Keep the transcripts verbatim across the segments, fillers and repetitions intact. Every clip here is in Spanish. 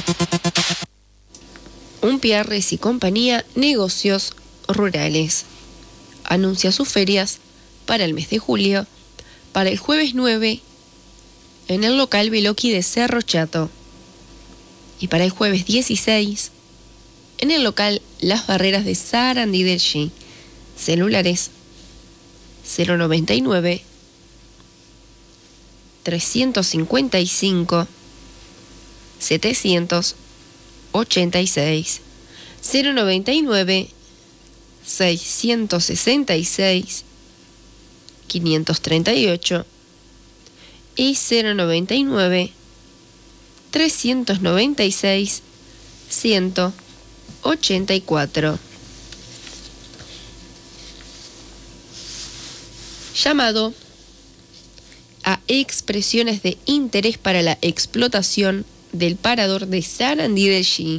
Unpiarres y compañía, negocios rurales. Anuncia sus ferias para el mes de julio, para el jueves nueve, en el local Beloki de Cerro Chato. Y para el jueves dieciséis, en el local Las Barreras de Sarandí del Chi. Celulares cero noventa y nueve, trescientos cincuenta y cinco, setecientos ochenta y seis, cero noventa y nueve, seiscientos sesenta y seis, quinientos treinta y ocho y cero noventa y nueve, trescientos noventa y seis, ciento ochenta y cuatro. Llamado a expresiones de interés para la explotación del parador de Sarandí del Chi.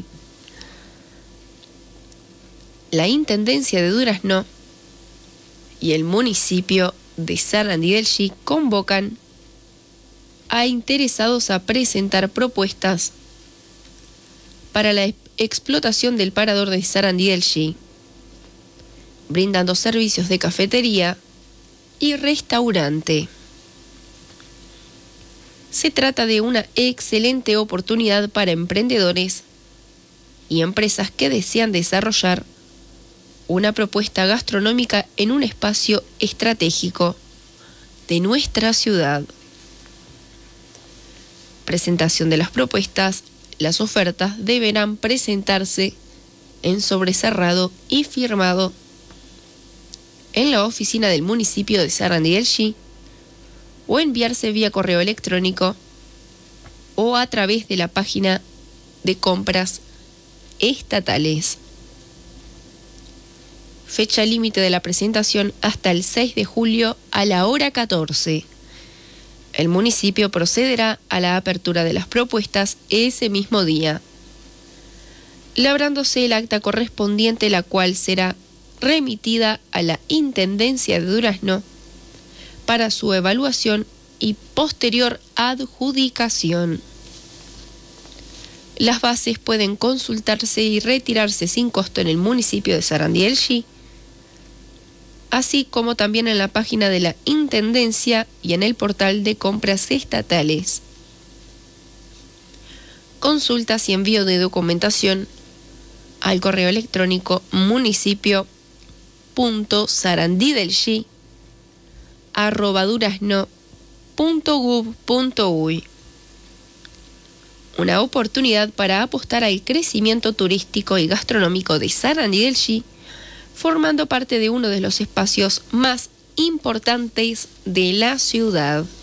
La Intendencia de Durazno y el municipio de Sarandí del Chi convocan a interesados a presentar propuestas para la explotación del parador de Sarandí del Chi, brindando servicios de cafetería y restaurante. Se trata de una excelente oportunidad para emprendedores y empresas que desean desarrollar una propuesta gastronómica en un espacio estratégico de nuestra ciudad. Presentación de las propuestas. Las ofertas deberán presentarse en sobre cerrado y firmado en la oficina del municipio de Sarandí del Chi o enviarse vía correo electrónico o a través de la página de compras estatales. Fecha límite de la presentación hasta el seis de julio a la hora catorce. El municipio procederá a la apertura de las propuestas ese mismo día, labrándose el acta correspondiente, la cual será remitida a la Intendencia de Durazno para su evaluación y posterior adjudicación. Las bases pueden consultarse y retirarse sin costo en el municipio de Sarandí del Chi, así como también en la página de la Intendencia y en el portal de compras estatales. Consultas y envío de documentación al correo electrónico municipio punto sarandidelchi arroba durazno punto gov punto uy. Una oportunidad para apostar al crecimiento turístico y gastronómico de Sarandí del Chi, formando parte de uno de los espacios más importantes de la ciudad.